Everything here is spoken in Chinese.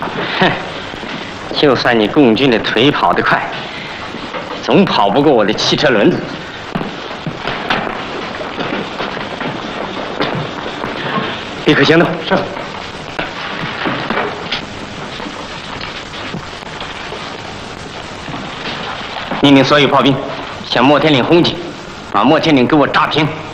哼，就算你共军的腿跑得快，总跑不过我的汽车轮子。立刻行动。是。命令所有炮兵向莫天岭轰进，把莫天岭给我炸平。